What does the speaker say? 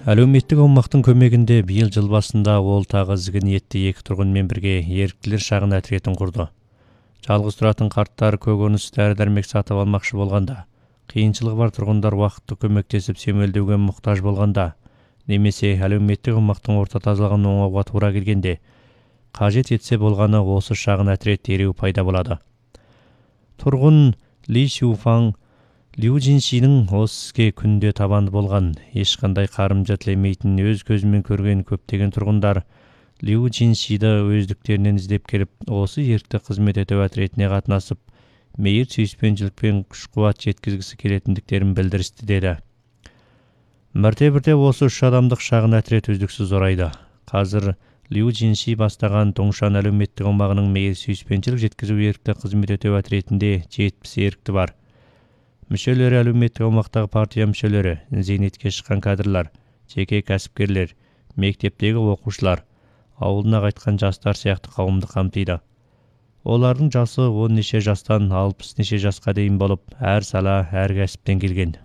Әлеуметтік аумақтың көмегінде биыл жыл басында ол тағы ізгі ниетті 2 тұрғынмен бірге еріктілер шағын әтретін құрды. Жалғыз тұратын қарттар көкөніс дәрі-дәрмек сатып алмақшы болғанда, қиыншылығы бар тұрғындар уақытты көмектесіп семелдеуге мұқтаж болғанда, немесе әлеуметтік аумақтың орта тазалығын оңауға тура келгенде, қажет етсе болғаны осы шағын әтрет дереу пайда болады. Тұрғын Ли Шуфаң Лю Жиншидің осы іске күнде табанды болған, ешқандай қарымжа тілемейтін өз көзімен көрген көптеген тұрғындар Лю Жиншиді өздіктерінен іздеп келіп, осы ерікті қызмет ету әтіретіне қатынасып, мейір сүйіспеншілікпен күш-қуат жеткізгісі келетіндіктерін білдірісті деді. Бірте-бірте осы 3 адамдық шағын әтірет үздіксіз зорайды. Қазір Лю Жинши бастаған Тоңшан әлеуметтік аумағының мейір сүйіспеншілік жеткізу ерікті қызмет ету әтіретінде 70 ерікті бар. Мүшелері әлеуметтік аумақтағы партия мүшелері, зейнетке шыққан кадрлар, жеке кәсіпкерлер, мектептегі оқушылар, ауылына қайтқан жастар сияқты қауымды қамтиды. Олардың жасы 10 неше жастан 60 неше жасқа дейін болып, әр сала, әр кәсіптен келген.